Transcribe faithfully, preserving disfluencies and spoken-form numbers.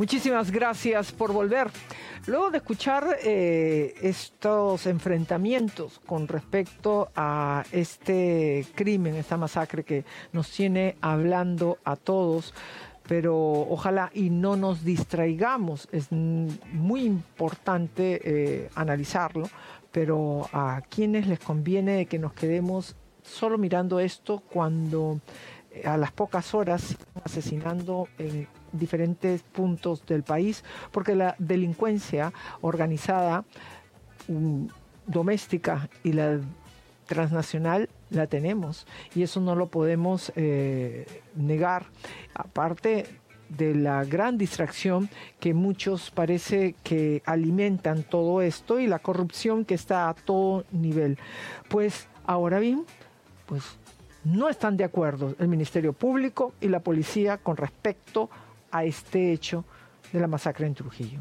Muchísimas gracias por volver. Luego de escuchar eh, estos enfrentamientos con respecto a este crimen, esta masacre que nos tiene hablando a todos, pero ojalá y no nos distraigamos, es muy importante eh, analizarlo, pero a quienes les conviene que nos quedemos solo mirando esto cuando eh, a las pocas horas se están asesinando en diferentes puntos del país, porque la delincuencia organizada um, doméstica y la transnacional la tenemos y eso no lo podemos eh, negar, aparte de la gran distracción que muchos parece que alimentan todo esto y la corrupción que está a todo nivel. Pues ahora bien, pues no están de acuerdo el Ministerio Público y la policía con respecto a este hecho de la masacre en Trujillo.